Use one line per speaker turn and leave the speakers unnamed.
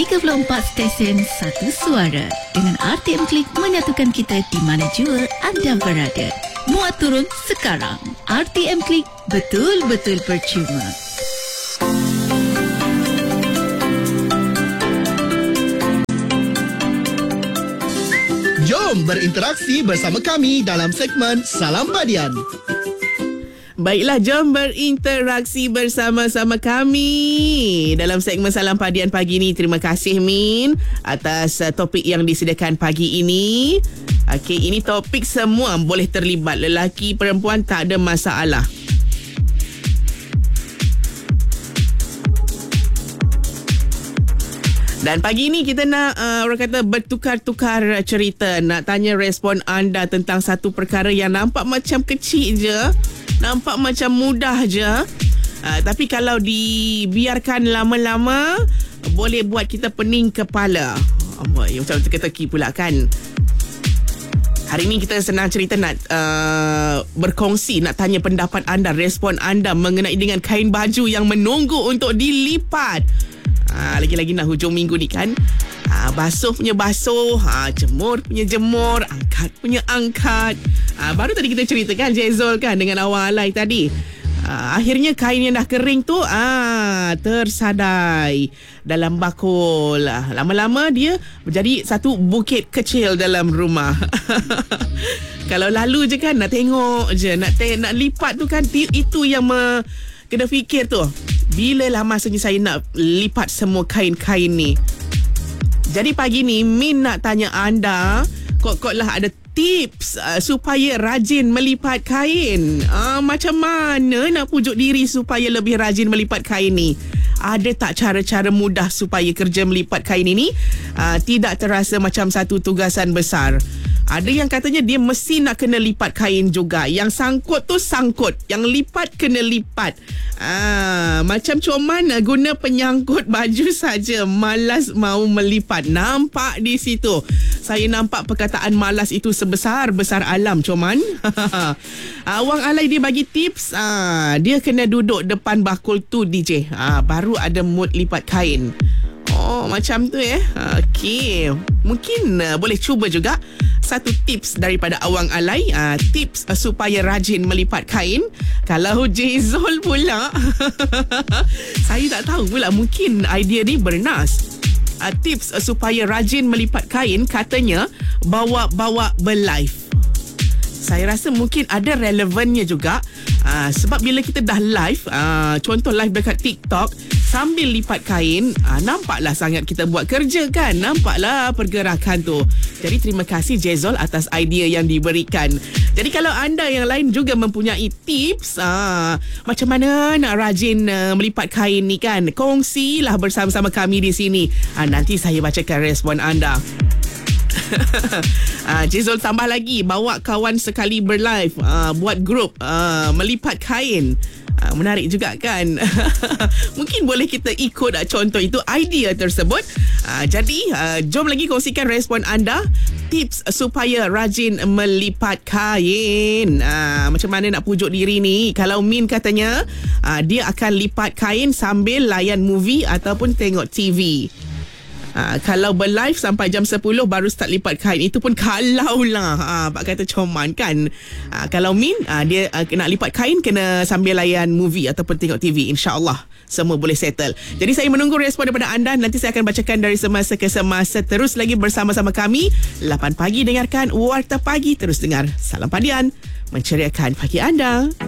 34 stesen, satu suara. Dengan RTM Klik menyatukan kita di mana jua anda berada. Muat turun sekarang. RTM Klik, betul-betul percuma.
Jom berinteraksi bersama kami dalam segmen Salam Padian.
Baiklah, jom berinteraksi bersama-sama kami dalam segmen Salam Padian pagi ini. Terima kasih Min atas topik yang disediakan pagi ini. Okey, ini topik semua boleh terlibat. Lelaki, perempuan, tak ada masalah. Dan pagi ini kita nak orang kata bertukar-tukar cerita. Nak tanya respon anda tentang satu perkara yang nampak macam kecil je, nampak macam mudah je, tapi kalau dibiarkan lama-lama boleh buat kita pening kepala. Macam teka-teki pula kan. Hari ini kita senang cerita nak berkongsi, nak tanya pendapat anda, respon anda mengenai dengan kain baju yang menunggu untuk dilipat. Lagi-lagi nak hujung minggu ni kan. Basuh punya basuh, jemur punya jemur, angkat punya angkat. Baru tadi kita ceritakan Jezol kan dengan awal alai tadi. Akhirnya kain yang dah kering tu tersadai dalam bakul. Lama-lama dia menjadi satu bukit kecil dalam rumah. Kalau lalu je kan nak tengok je, nak lipat tu kan, itu yang kena fikir tu. Bilalah masanya saya nak lipat semua kain-kain ni. Jadi pagi ni Min nak tanya anda, kok lah ada tips supaya rajin melipat kain. Macam mana nak pujuk diri supaya lebih rajin melipat kain ni? Ada tak cara-cara mudah supaya kerja melipat kain ini tidak terasa macam satu tugasan besar? Ada yang katanya dia mesti nak kena lipat kain juga. Yang sangkut tu sangkut, yang lipat kena lipat. Macam Coman guna penyangkut baju saja, malas mau melipat. Nampak di situ. Saya nampak perkataan malas itu sebesar-besar alam, Coman. Wang Alai dia bagi tips. Dia kena duduk depan bakul tu DJ. Baru ada mood lipat kain. Macam tu Okey. Mungkin boleh cuba juga. Satu tips daripada Awang Alai, tips supaya rajin melipat kain. Kalau Jezol pula saya tak tahu pula, mungkin idea ni bernas. Tips supaya rajin melipat kain, katanya bawa berlive. Saya rasa mungkin ada relevannya juga. Sebab bila kita dah live, contoh live dekat TikTok, sambil lipat kain, nampaklah sangat kita buat kerja kan. Nampaklah pergerakan tu. Jadi terima kasih Jezol atas idea yang diberikan. Jadi kalau anda yang lain juga mempunyai tips macam mana nak rajin melipat kain ni kan, kongsilah bersama-sama kami di sini. Nanti saya bacakan respon anda. Jezol tambah lagi, bawa kawan sekali berlive, buat grup melipat kain. Menarik juga kan. Mungkin boleh kita ikut contoh itu, idea tersebut. Jadi jom lagi kongsikan respon anda, tips supaya rajin melipat kain. Macam mana nak pujuk diri ni? Kalau Min katanya dia akan lipat kain sambil layan movie ataupun tengok TV. Kalau berlive sampai jam 10 baru start lipat kain. Itu pun kalau lah Pak kata Coman kan. Kalau Min dia nak lipat kain kena sambil layan movie ataupun tengok TV. InsyaAllah semua boleh settle. Jadi saya menunggu respon daripada anda. Nanti saya akan bacakan dari semasa ke semasa. Terus lagi bersama-sama kami 8 pagi dengarkan Warta Pagi. Terus dengar Salam Padian, menceriakan pagi anda.